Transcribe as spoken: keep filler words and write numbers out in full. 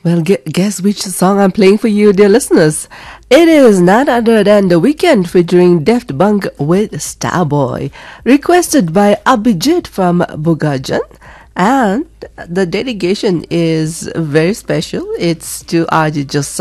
Well, gu- guess which song I'm playing for you, dear listeners? It is none other than The Weekend featuring Daft Punk with Starboy, requested by Abhijit from Bugajan. And the dedication is very special. It's to R J Joseph.